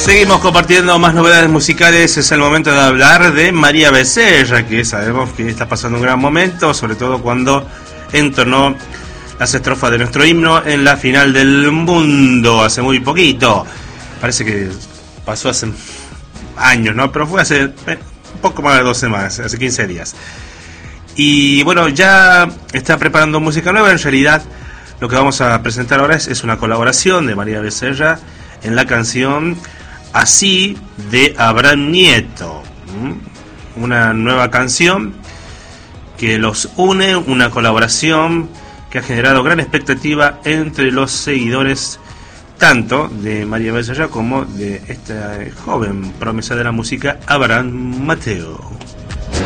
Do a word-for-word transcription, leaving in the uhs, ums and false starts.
Seguimos compartiendo más novedades musicales. Es el momento de hablar de María Becerra, que sabemos que está pasando un gran momento, sobre todo cuando entonó las estrofas de nuestro himno en la final del mundo hace muy poquito. Parece que pasó hace años, ¿no? Pero fue hace eh, un poco más de dos semanas, hace quince días. Y bueno, ya está preparando música nueva. En realidad, lo que vamos a presentar ahora es, es una colaboración de María Becerra en la canción Así de Abraham Nieto. ¿Mm? Una nueva canción que los une, una colaboración que ha generado gran expectativa entre los seguidores tanto de María Becerra como de esta joven promesa de la música, Abraham Mateo.